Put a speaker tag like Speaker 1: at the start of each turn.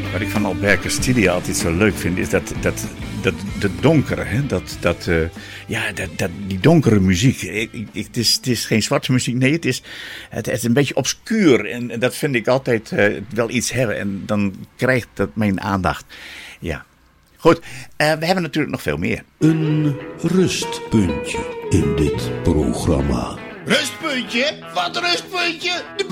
Speaker 1: Wat ik van Albert Castiglia altijd zo leuk vind, is dat donkere, hè? Die donkere muziek. Het is geen zwarte muziek, nee, het is een beetje obscuur. En dat vind ik altijd wel iets hebben. En dan krijgt dat mijn aandacht. Ja. Goed, we hebben natuurlijk nog veel meer.
Speaker 2: Een rustpuntje in dit programma.
Speaker 3: Rustpuntje? Wat rustpuntje?